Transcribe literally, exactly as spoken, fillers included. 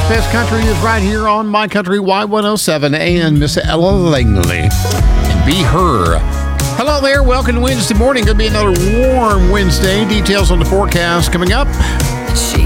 Best country is right here on My Country Y one oh seven and Miss Ella Langley. And Be Her. Hello there. Welcome to Wednesday morning. Going to be another warm Wednesday. Details on the forecast coming up. She